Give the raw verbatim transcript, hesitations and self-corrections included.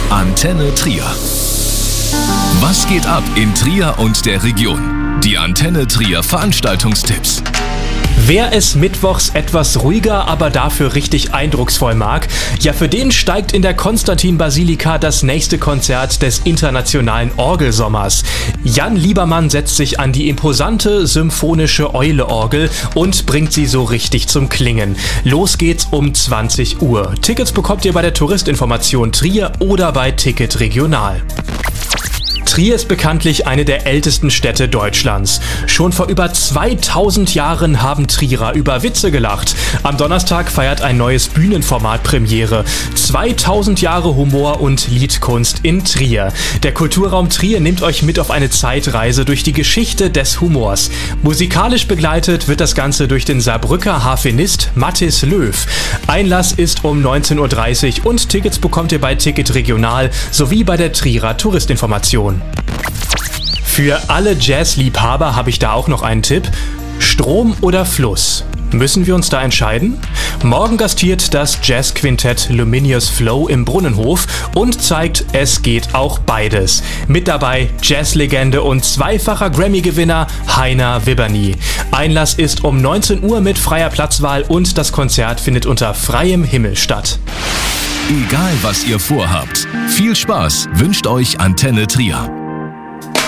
Antenne Trier. Was geht ab in Trier und der Region? Die Antenne Trier Veranstaltungstipps. Wer es mittwochs etwas ruhiger, aber dafür richtig eindrucksvoll mag, ja, für den steigt in der Konstantin-Basilika das nächste Konzert des internationalen Orgelsommers. Jan Liebermann setzt sich an die imposante symphonische Eule-Orgel und bringt sie so richtig zum Klingen. Los geht's um zwanzig Uhr. Tickets bekommt ihr bei der Touristinformation Trier oder bei Ticket Regional. Trier ist bekanntlich eine der ältesten Städte Deutschlands. Schon vor über zweitausend Jahren haben Trierer über Witze gelacht. Am Donnerstag feiert ein neues Bühnenformat Premiere. zweitausend Jahre Humor und Liedkunst in Trier. Der Kulturraum Trier nimmt euch mit auf eine Zeitreise durch die Geschichte des Humors. Musikalisch begleitet wird das Ganze durch den Saarbrücker Harfenist Mattis Löw. Einlass ist um neunzehn Uhr dreißig und Tickets bekommt ihr bei Ticket Regional sowie bei der Trierer Touristinformation. Für alle Jazzliebhaber habe ich da auch noch einen Tipp. Strom oder Fluss? Müssen wir uns da entscheiden? Morgen gastiert das Jazzquintett Luminous Flow im Brunnenhof und zeigt, es geht auch beides. Mit dabei Jazzlegende und zweifacher Grammy-Gewinner Heiner Wibberny. Einlass ist um neunzehn Uhr mit freier Platzwahl und das Konzert findet unter freiem Himmel statt. Egal was ihr vorhabt, viel Spaß wünscht euch Antenne Trier.